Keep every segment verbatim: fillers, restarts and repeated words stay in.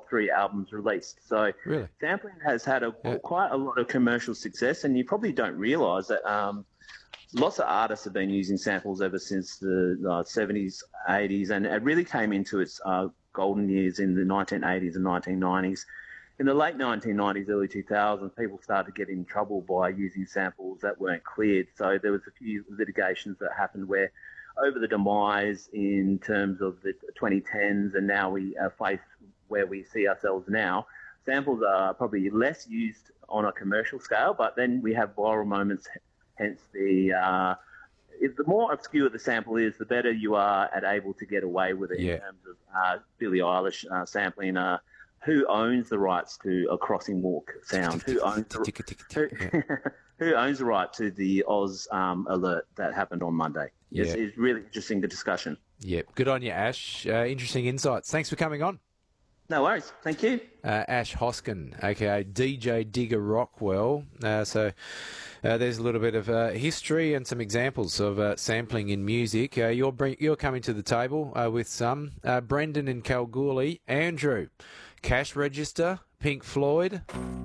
top three albums released. So really? sampling has had a, Yeah. quite a lot of commercial success, and you probably don't realise that um, lots of artists have been using samples ever since the uh, seventies, eighties, and it really came into its uh, golden years in the nineteen eighties and nineteen nineties. In the late nineteen nineties, early two thousands, people started to get in trouble by using samples that weren't cleared. So there was a few litigations that happened where, over the demise in terms of the twenty tens, and now we are faced where we see ourselves now, samples are probably less used on a commercial scale, but then we have viral moments, hence the... Uh, if the more obscure the sample is, the better you are at able to get away with it. Yeah. In terms of uh, Billie Eilish uh, sampling uh, who owns the rights to a crossing walk sound? Who owns the, who, who owns the right to the Oz um, alert that happened on Monday? Yeah. It's, it's really interesting, the discussion. Yep. Good on you, Ash. Uh, interesting insights. Thanks for coming on. No worries. Thank you. Uh, Ash Hoskin, aka D J Digger Rockwell. Uh, so uh, there's a little bit of uh, history and some examples of uh, sampling in music. Uh, you're bring, you're coming to the table uh, with some. Uh, Brendan in Kalgoorlie. Andrew, Cash Register, Pink Floyd.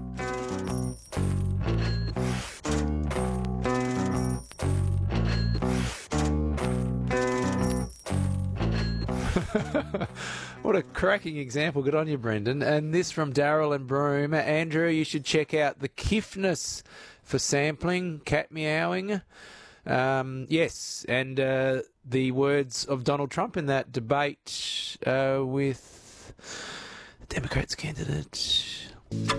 What a cracking example. Good on you, Brendan. And this from Daryl and Broome. Andrew, you should check out the Kiffness for sampling, cat meowing. Um, yes, and uh, the words of Donald Trump in that debate uh, with the Democrats candidate.